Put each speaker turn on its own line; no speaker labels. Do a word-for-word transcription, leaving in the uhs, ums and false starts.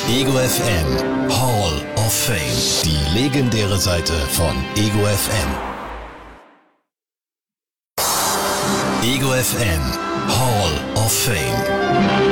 Ego F M Hall of Fame. Die legendäre Seite von Ego F M. Ego F M Hall of Fame.